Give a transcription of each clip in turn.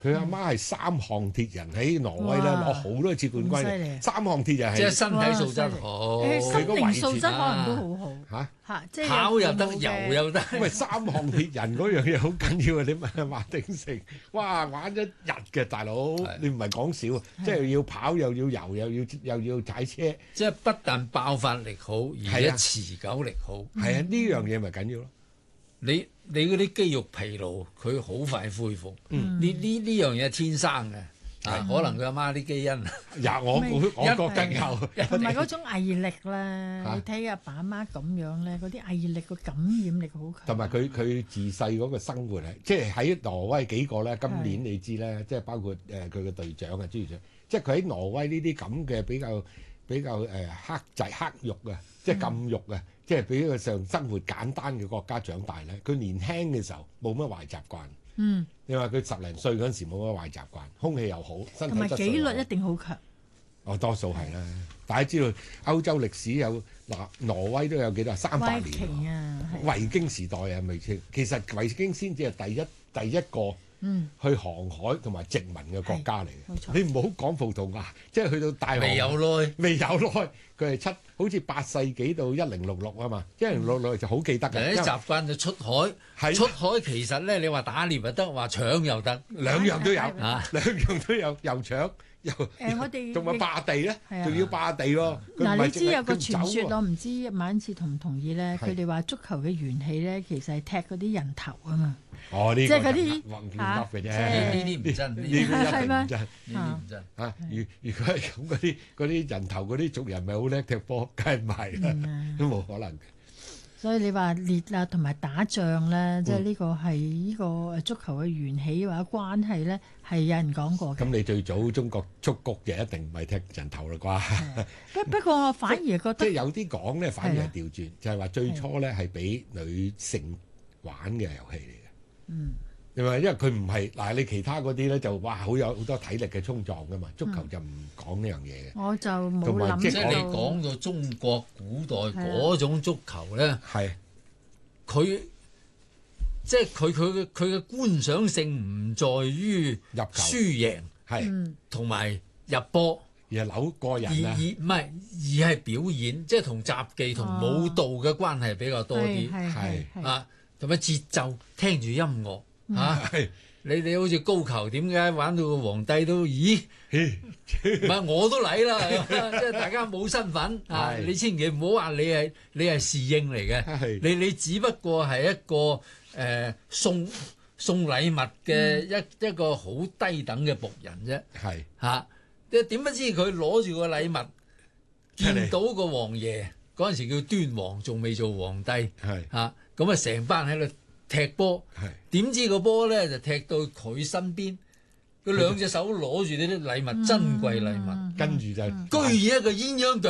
佢阿媽係三項鐵人喺挪威咧攞好多次冠軍嘅，三項鐵人係即係身體素質好， 心靈素質可能都好好嚇， 即係跑又得，游又得。 因為三項鐵人嗰樣嘢好緊要啊！你問馬鼎盛，哇玩咗一日嘅大佬，你唔係講少啊！即係要跑又要游又要踩車， 即係不但爆發力好，而且持久力好。 係啊，呢樣嘢咪緊要咯。 你嗰啲肌肉疲勞，佢好快恢復。呢樣嘢天生嘅，可能佢阿媽啲基因。 我覺得有， 同埋嗰種毅力咧，你睇阿爸阿媽咁樣咧，嗰啲毅力個感染力好強。 同埋佢自細嗰個生活係，即係喺挪威幾個咧，今年你知咧，即係包括佢嘅隊長啊，朱隊長，即係佢喺挪威呢啲咁嘅比較克制克肉啊，即係禁肉啊。即係比較上生活簡單嘅國家長大咧，佢年輕嘅時候冇乜壞習慣。你話佢10零歲嗰陣時冇乜壞習慣，空氣又好，身體質素又好，同埋紀律一定好強。 多數係啦。大家知道歐洲歷史有挪威都有幾多300年啊，維京時代啊未清。其實維京先至係第一個去航海同埋殖民嘅國家嚟嘅。你唔好講葡萄牙，即係去到大未有耐， 佢係好似8世紀到1066啊嘛，1066就好記得嘅。 啲習慣就出海，出海其實咧，你話打獵又得，話搶又得， 兩樣都有兩樣都有，又搶又我哋仲有霸地咧，仲要霸地咯。 嗱，你知有個傳說，我唔知馬恩賜同唔同意咧？佢哋話足球嘅元氣咧，其實係踢嗰啲人頭啊嘛。 呢即係嗰啲嚇嘅啫， 呢啲唔真，呢啲一定唔真，呢啲唔真嚇。如果係咁，嗰啲人頭嗰啲族人咪好叻踢波，梗係唔係啦，都冇可能。 所以你話獵啊同埋打仗咧，即係呢個係呢個足球嘅緣起或者關係咧，係有人講過嘅。 咁你最早中國蹴鞠就一定唔係踢人頭啦啩？ 不過我反而覺得， 即係有啲講咧，反而係調轉，就係話最初咧係俾女性玩嘅遊戲嚟嘅。因為佢唔係嗱，你其他嗰啲咧就好多體力嘅衝撞噶嘛，足球就唔講呢樣嘢嘅。 我就冇諗。 即係你講到中國古代嗰種足球咧， 係佢即係佢嘅觀賞性唔在於入球輸贏， 係同埋入波， 而係扭個人啊， 而係表演，即係同雜技同舞蹈嘅關係比較多啲， 係啊，同埋節奏，聽住音樂。你好似高球，點解玩到個皇帝都咦？唔係我都嚟啦，即係大家冇身份啊！你千祈唔好話你係侍應嚟嘅，你只不過係一個送禮物嘅一個好低等嘅僕人啫。 係嚇，點不知佢攞住個禮物，見到個王爺嗰陣時叫端王，仲未做皇帝。係嚇，咁啊成班喺度踢波，點知個波咧就踢到佢身邊，佢兩隻手攞住呢啲禮物，珍貴禮物， 跟住就居然一個鴛鴦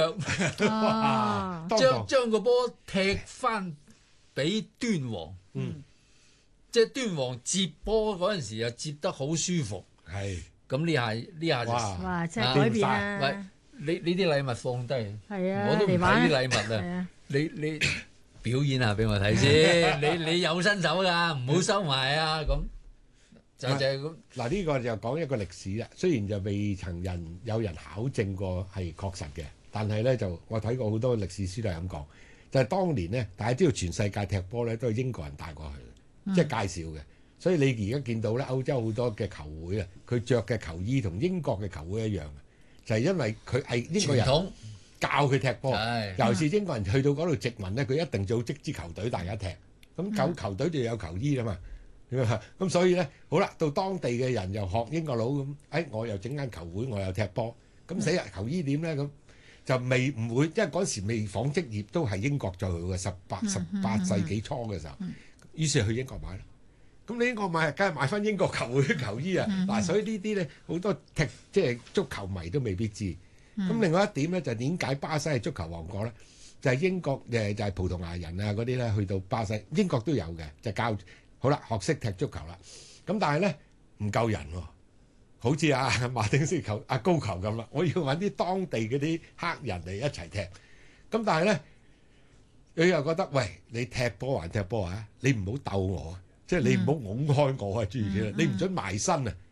腳，將個波踢翻俾端王，即係端王接波嗰陣時又接得好舒服，咁呢下就哇，真係改變啦！ 喂，你啲禮物放低，我都唔睇啲禮物啊，你。表演下俾我睇先，你有身手㗎，唔好收埋啊！咁就係咁。 嗱，呢個就講一個歷史啦。雖然就未曾有人考證過係確實嘅，但係咧就我睇過好多歷史書都係咁講，就係當年咧，大家知道全世界踢波咧都係英國人帶過去，即係介紹嘅。所以你而家見到咧歐洲好多嘅球會啊，佢着嘅球衣同英國嘅球會一樣，就係因為佢係英國人教佢踢波，尤其是英國人去到嗰度殖民咧，佢一定組織支球隊大家踢。咁球隊就有球衣啦嘛。咁所以咧，好啦，到當地嘅人又學英國佬咁，我又整間球會，我又踢波。咁死啦，球衣點咧？咁就唔會，因為嗰時未紡織業都係英國做嘅18世紀初嘅時候，於是去英國買啦。咁你英國買，梗係買翻英國球會嘅球衣啊！嗱，所以呢啲咧好多即係足球迷都未必知。咁另外一點咧，就點解巴西係足球王國咧？就係英國就係葡萄牙人啊嗰啲咧，去到巴西，英國都有嘅，就教好啦，學識踢足球啦。咁但係咧唔夠人喎，好似阿馬丁斯球阿高球咁啦，我要揾啲當地嗰啲黑人嚟一齊踢。咁但係咧，佢又覺得喂，你踢波還踢波啊？你唔好鬥我，即係你唔好拱開我啊！諸如此類，你唔准埋身啊！